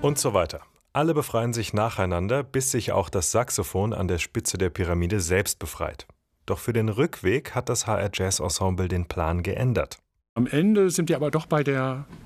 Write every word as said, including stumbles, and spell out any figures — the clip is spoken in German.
Und so weiter. Alle befreien sich nacheinander, bis sich auch das Saxophon an der Spitze der Pyramide selbst befreit. Doch für den Rückweg hat das H R Jazz Ensemble den Plan geändert. Am Ende sind wir aber doch bei der